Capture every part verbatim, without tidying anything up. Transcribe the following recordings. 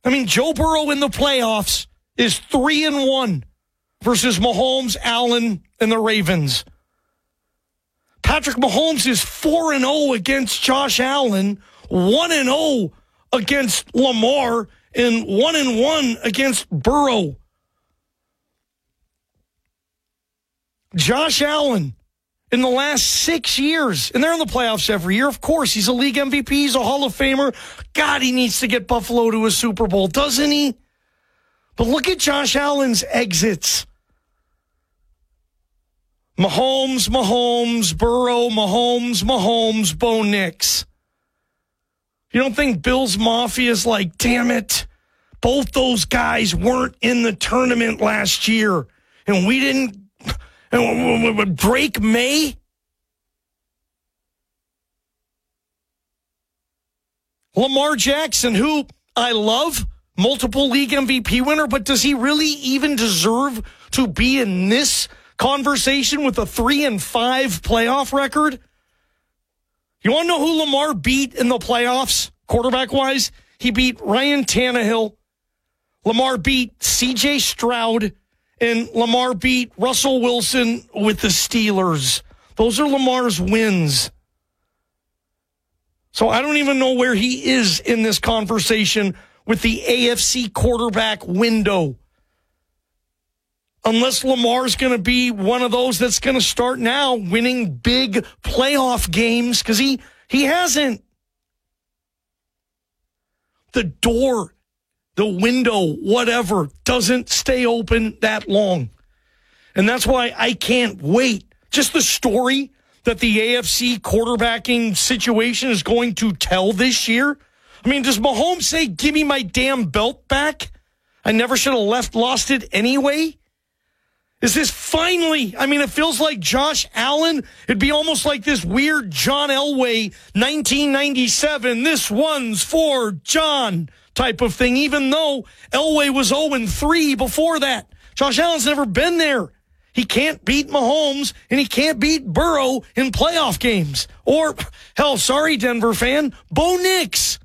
I mean, Joe Burrow in the playoffs is three and one versus Mahomes, Allen, and the Ravens. Patrick Mahomes is four and zero against Josh Allen, one and zero against Lamar, and one and one against Burrow. Josh Allen, in the last six years, and they're in the playoffs every year, of course, he's a league M V P, he's a Hall of Famer. God, he needs to get Buffalo to a Super Bowl, doesn't he? But look at Josh Allen's exits. Mahomes, Mahomes, Burrow, Mahomes, Mahomes, Bo Nix. You don't think Bills Mafia's like, damn it, both those guys weren't in the tournament last year, and we didn't. And Drake May? Lamar Jackson, who I love, multiple league M V P winner, but does he really even deserve to be in this conversation with a three and five playoff record? You want to know who Lamar beat in the playoffs, quarterback-wise? He beat Ryan Tannehill. Lamar beat C J Stroud. And Lamar beat Russell Wilson with the Steelers. Those are Lamar's wins. So I don't even know where he is in this conversation with the A F C quarterback window. Unless Lamar's going to be one of those that's going to start now winning big playoff games, because he, he hasn't. The door, the window, whatever, doesn't stay open that long. And that's why I can't wait. Just the story that the A F C quarterbacking situation is going to tell this year. I mean, does Mahomes say, give me my damn belt back? I never should have left, lost it anyway? Is this finally, I mean, it feels like Josh Allen. It'd be almost like this weird John Elway, nineteen ninety-seven, this one's for John type of thing, even though Elway was oh and three before that. Josh Allen's never been there. He can't beat Mahomes, and he can't beat Burrow in playoff games. Or, hell, sorry, Denver fan, Bo Nix.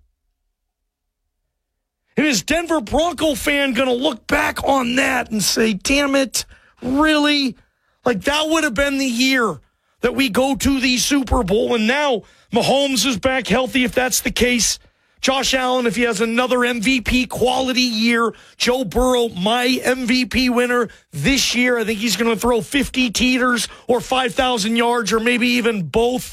And is Denver Bronco fan going to look back on that and say, damn it, really? Like, that would have been the year that we go to the Super Bowl, and now Mahomes is back healthy, if that's the case. Josh Allen, if he has another M V P quality year. Joe Burrow, my M V P winner this year. I think he's going to throw fifty teeters or five thousand yards or maybe even both.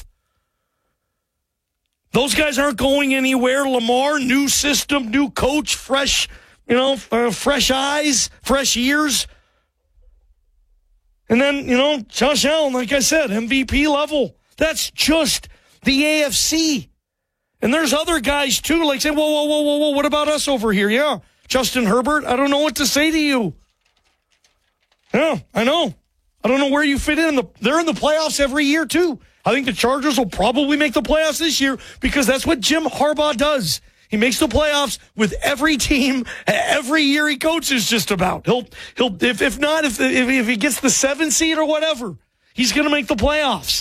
Those guys aren't going anywhere. Lamar, new system, new coach, fresh, you know, uh, fresh eyes, fresh ears. And then, you know, Josh Allen, like I said, M V P level. That's just the A F C. And there's other guys, too, like saying, whoa, whoa, whoa, whoa, whoa, what about us over here? Yeah, Justin Herbert, I don't know what to say to you. Yeah, I know. I don't know where you fit in. The, they're in the playoffs every year, too. I think the Chargers will probably make the playoffs this year because that's what Jim Harbaugh does. He makes the playoffs with every team, every year he coaches just about. He'll, he'll, if, if not, if, if, if he gets the seven seed or whatever, he's going to make the playoffs.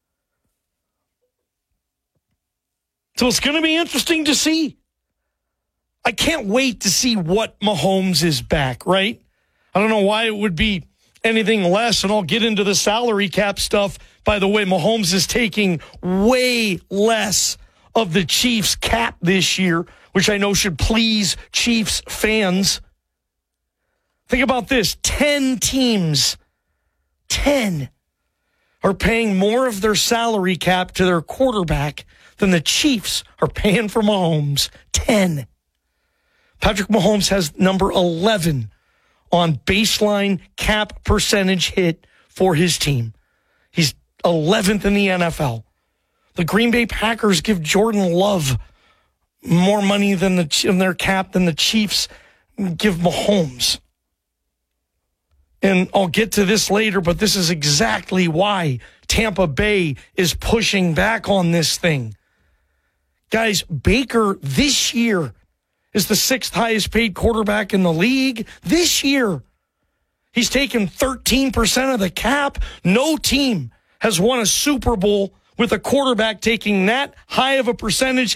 So it's going to be interesting to see. I can't wait to see what Mahomes is back, right? I don't know why it would be anything less, and I'll get into the salary cap stuff. By the way, Mahomes is taking way less of the Chiefs' cap this year, which I know should please Chiefs fans. Think about this. Ten teams, ten, are paying more of their salary cap to their quarterback than the Chiefs are paying for Mahomes. ten. Patrick Mahomes has number eleven on baseline cap percentage hit for his team. He's eleventh in the N F L. The Green Bay Packers give Jordan Love more money than the in their cap than the Chiefs give Mahomes. And I'll get to this later, but this is exactly why Tampa Bay is pushing back on this thing. Guys, Baker this year is the sixth highest paid quarterback in the league. This year, he's taken thirteen percent of the cap. No team has won a Super Bowl with a quarterback taking that high of a percentage